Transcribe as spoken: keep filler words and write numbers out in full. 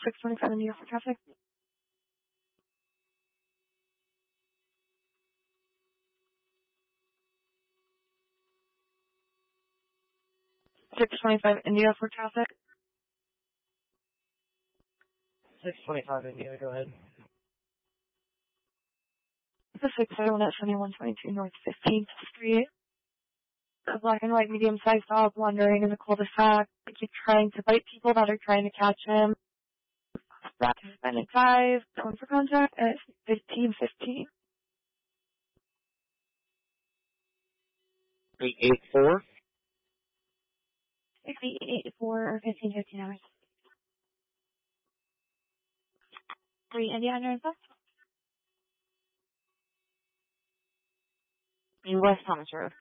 six twenty-five India for traffic. six twenty-five India for traffic. six twenty-five India, go ahead. Pacific seven at seventy-one twenty-two North fifteenth Street. A black and white medium-sized dog wandering in the cul-de-sac. They keep trying to bite people that are trying to catch him. Rat has been advised. Going for contact at fifteen fifteen. eight eight four? eight eight four or fifteen fifteen hours. three Indiana and In West Thomas Road.